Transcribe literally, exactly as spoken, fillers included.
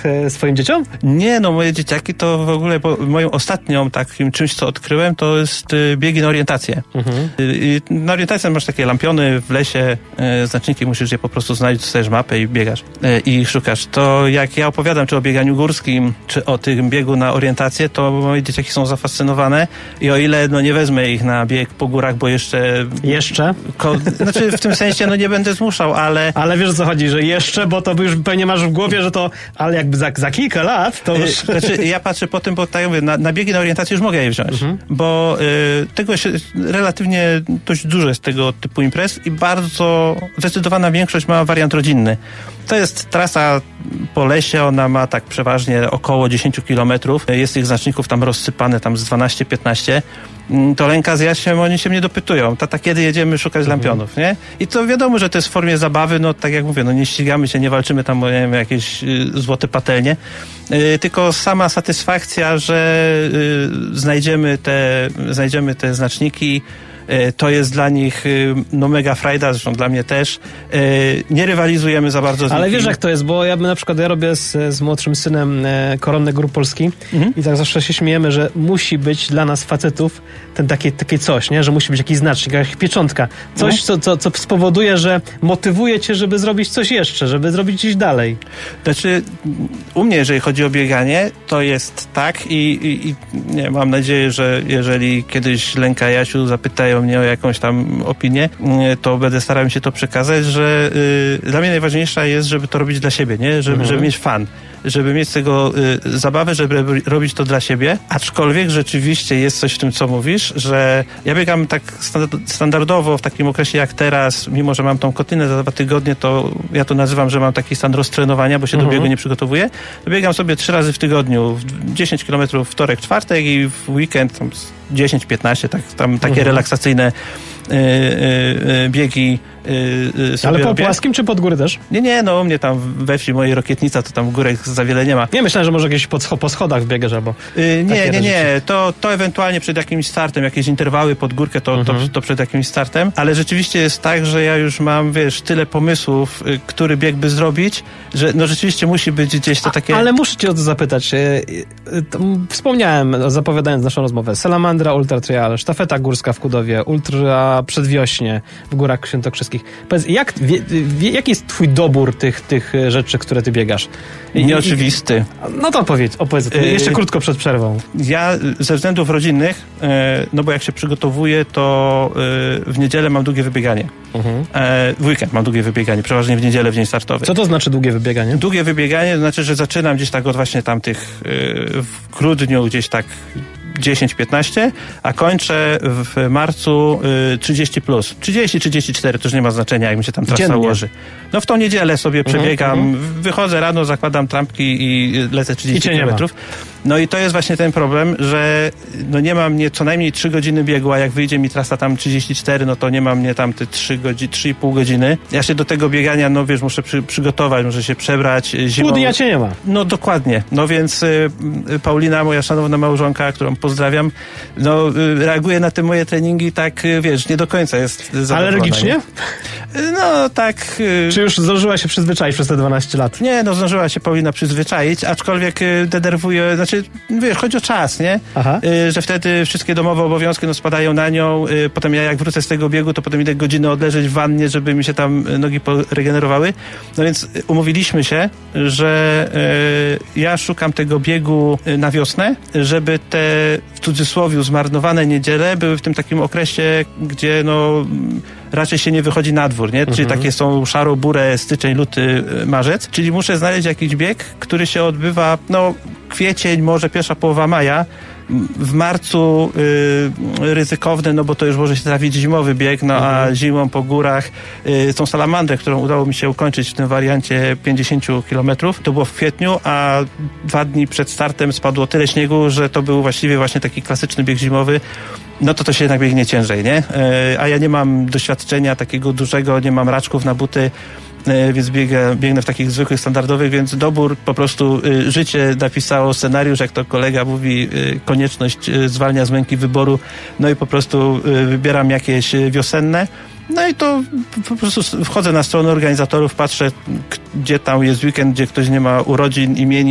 e, swoim dzieciom? Nie, no moje dzieciaki to w ogóle, bo moją ostatnią takim czymś, co odkryłem, to jest y, biegi na orientację. Mhm. Y, na orientację masz takie lampiony w lesie, y, znaczniki, musisz je po prostu znaleźć, dostajesz mapę i biegasz y, i szukasz. To jak ja opowiadam, czy o bieganiu górskim, czy o tym biegu na orientację, to moje dzieciaki są zafascynowane i o ile no nie wezmę ich na bieg po górach, bo jeszcze... Jeszcze? Ko, znaczy w tym sensie no nie będę zmuszał, ale... Ale wiesz o co chodzi, że jeszcze, bo to już pewnie masz w głowie, że to, ale jakby za, za kilka lat to już... Znaczy ja patrzę po tym, bo tak mówię, na, na biegi na orientację już mogę je wziąć, mhm. bo y, tego się relatywnie dość dużo jest tego typu imprez i bardzo zdecydowana większość ma wariant rodzinny. To jest trasa po lesie, ona ma tak przeważnie około dziesięć kilometrów. Jest tych znaczników tam rozsypane tam z dwanaście piętnaście. To Lenka z Jasiem, oni się mnie dopytują. Tata, kiedy jedziemy szukać lampionów, nie? I to wiadomo, że to jest w formie zabawy, no tak jak mówię, no nie ścigamy się, nie walczymy tam o nie wiem, jakieś y, złote patelnie, y, tylko sama satysfakcja, że y, znajdziemy te, znajdziemy te znaczniki, to jest dla nich no mega frajda, zresztą dla mnie też. Nie rywalizujemy za bardzo z Ale nikim. wiesz jak to jest, bo ja na przykład ja robię z, z młodszym synem Koronny Gór Polski mhm. i tak zawsze się śmiejemy, że musi być dla nas facetów ten takie, takie coś, nie? Że musi być jakiś znacznik, jakaś pieczątka. Coś, no. co, co, co spowoduje, że motywuje cię, żeby zrobić coś jeszcze, żeby zrobić coś dalej. Znaczy, u mnie, jeżeli chodzi o bieganie, to jest tak i, i, i nie, mam nadzieję, że jeżeli kiedyś Lenka, Jasiu zapytają mnie o jakąś tam opinię, to będę starał się to przekazać, że y, dla mnie najważniejsza jest, żeby to robić dla siebie, nie? Żeby, mhm. żeby mieć fan, żeby mieć z tego y, zabawę, żeby robić to dla siebie, aczkolwiek rzeczywiście jest coś w tym, co mówisz, że ja biegam tak standardowo w takim okresie jak teraz, mimo że mam tą kotynę za dwa tygodnie, to ja to nazywam, że mam taki stan roztrenowania, bo się mhm. do biegu nie przygotowuję. Biegam sobie trzy razy w tygodniu, dziesięć kilometrów wtorek, czwartek i w weekend tam dziesięć piętnaście, tak, tam takie mhm. relaksacyjne y, y, y, biegi y, y, sobie Ale po robię. płaskim czy pod górę też? Nie, nie, no u mnie tam we wsi mojej Rokietnica, to tam górek za wiele nie ma. Nie, myślałem, że może jakieś po, po schodach biegasz albo... Y, nie, nie, nie, to, to ewentualnie przed jakimś startem, jakieś interwały pod górkę, to, mhm. to, to przed jakimś startem, ale rzeczywiście jest tak, że ja już mam, wiesz, tyle pomysłów, y, który bieg by zrobić, że no rzeczywiście musi być gdzieś to takie... A, ale muszę cię o to zapytać. Y, y, to, wspomniałem, zapowiadając naszą rozmowę, Salamandra Ultra Trial, sztafeta górska w Kudowie, ultra przedwiośnie w Górach Świętokrzyskich. Powiedz, jak, wie, wie, jaki jest twój dobór tych, tych rzeczy, które ty biegasz? I, Nieoczywisty. I, no to opowiedz, opowiedz yy, jeszcze krótko przed przerwą. Ja ze względów rodzinnych, yy, no bo jak się przygotowuję, to yy, w niedzielę mam długie wybieganie. Mhm. Yy, w weekend mam długie wybieganie, przeważnie w niedzielę, w dzień startowy. Co to znaczy długie wybieganie? Długie wybieganie to znaczy, że zaczynam gdzieś tak od właśnie tamtych yy, w grudniu gdzieś tak dziesięć piętnaście, a kończę w marcu y, trzydzieści plus. trzydzieści trzydzieści cztery, to już nie ma znaczenia, jak mi się tam trasa Dziennie. ułoży. No w tą niedzielę sobie przebiegam, mm-hmm. wychodzę rano, zakładam trampki i lecę trzydzieści kilometrów. No i to jest właśnie ten problem, że no nie mam mnie co najmniej trzy godziny biegu, a jak wyjdzie mi trasa tam trzydzieści cztery, no to nie mam mnie tam te trzy godziny, trzy i pół godziny. Ja się do tego biegania, no wiesz, muszę przy, przygotować, muszę się przebrać. Zimą. Pół dnia cię nie ma. No dokładnie. No więc y, Paulina, moja szanowna małżonka, którą pozdrawiam, no y, reaguje na te moje treningi tak, y, wiesz, nie do końca jest zadowolona. Alergicznie? Y, no tak. Y, Czy już zdążyła się przyzwyczaić przez te dwanaście lat? Nie, no zdążyła się Paulina przyzwyczaić, aczkolwiek y, denerwuje, znaczy, wiesz, chodzi o czas, nie? Aha. Y, że wtedy wszystkie domowe obowiązki no, spadają na nią, y, potem ja jak wrócę z tego biegu, to potem idę godzinę odleżeć w wannie, żeby mi się tam nogi poregenerowały. No więc umówiliśmy się, że y, ja szukam tego biegu na wiosnę, żeby te w cudzysłowie zmarnowane niedziele były w tym takim okresie, gdzie no raczej się nie wychodzi na dwór, nie? Mhm. Czyli takie są szaro-burę, styczeń, luty, marzec. Czyli muszę znaleźć jakiś bieg, który się odbywa, no kwiecień, może pierwsza połowa maja. W marcu y, ryzykowny, no bo to już może się trafić zimowy bieg, no mhm. a zimą po górach y, tą salamandrę, którą udało mi się ukończyć w tym wariancie pięćdziesiąt kilometrów, to było w kwietniu, a dwa dni przed startem spadło tyle śniegu, że to był właściwie właśnie taki klasyczny bieg zimowy. No to to się jednak biegnie ciężej, nie? Y, a ja nie mam doświadczenia takiego dużego, nie mam raczków na buty, więc biegę, biegnę w takich zwykłych, standardowych, więc dobór po prostu y, życie napisało scenariusz, jak to kolega mówi, y, konieczność y, zwalnia z męki wyboru, no i po prostu y, wybieram jakieś wiosenne. No i to po prostu wchodzę na stronę organizatorów, patrzę, gdzie tam jest weekend, gdzie ktoś nie ma urodzin, imieni,